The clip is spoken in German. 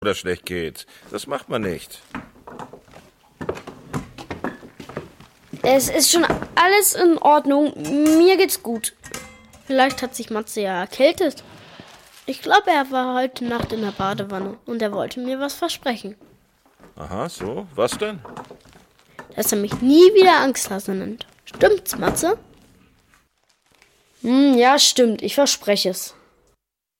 oder schlecht geht. Das macht man nicht. Es ist schon alles in Ordnung. Mir geht's gut. Vielleicht hat sich Matze ja erkältet. Ich glaube, er war heute Nacht in der Badewanne und er wollte mir was versprechen. Aha, so? Was denn? Dass er mich nie wieder Angsthase nennt. Stimmt's, Matze? Ja, stimmt. Ich verspreche es.